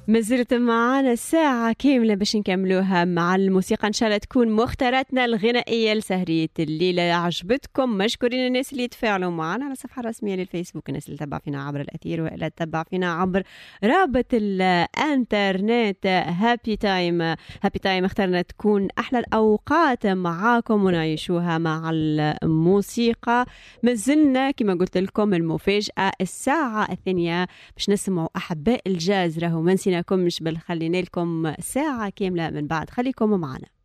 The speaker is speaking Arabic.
ما زلت معانا ساعة كاملة باش نكملوها مع الموسيقى، إن شاء الله تكون مختاراتنا الغنائية لسهرية الليلة عجبتكم. مشكورين الناس اللي يتفاعلوا معنا على الصفحة الرسمية للفيسبوك، الناس اللي تتبع فينا عبر الأثير وإلا تتبع فينا عبر رابط الانترنت. هابي تايم هابي تايم اخترنا تكون أحلى الأوقات معاكم ونعيشوها مع الموسيقى. ما زلنا كما قلت لكم المفاجأة الساعة الثانية باش نسمعوا أحباء الجاز. راهو ما نسيناكمش بل خلينا لكم ساعة كاملة من بعد، خليكم معنا.